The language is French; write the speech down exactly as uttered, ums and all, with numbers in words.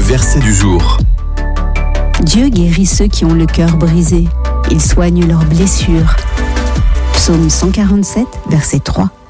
verset du jour. Dieu guérit ceux qui ont le cœur brisé. Il soigne leurs blessures. Psaume cent quarante-sept, verset trois.